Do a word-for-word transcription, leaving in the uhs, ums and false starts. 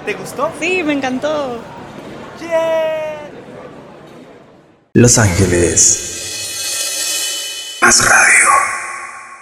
¿Te gustó? Sí, me encantó. ¡Yeah! Los Ángeles. Más radio.